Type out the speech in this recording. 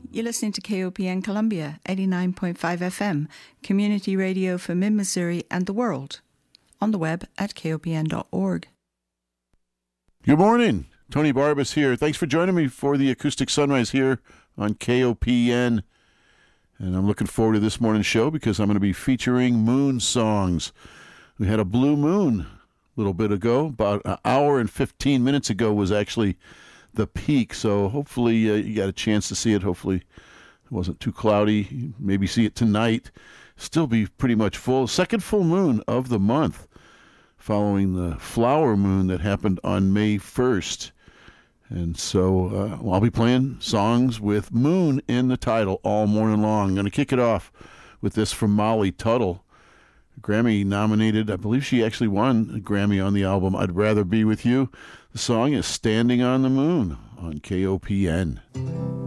You're listening to KOPN Columbia, 89.5 FM, community radio for mid-Missouri and the world. On the web at kopn.org. Good morning. Tony Barbas here. Thanks for joining me for the Acoustic Sunrise here on KOPN. And I'm looking forward to this morning's show because I'm going to be featuring moon songs. We had a blue moon a little bit ago. About an hour and 15 minutes ago was actually the peak. So hopefully you got a chance to see it. Hopefully it wasn't too cloudy. Maybe see it tonight. Still be pretty much full. Second full moon of the month, following the flower moon that happened on May 1st. And so I'll be playing songs with moon in the title all morning long. I'm going to kick it off with this from Molly Tuttle. Grammy nominated. I believe she actually won a Grammy on the album I'd Rather Be With You. The song is Standing on the Moon on KOPN.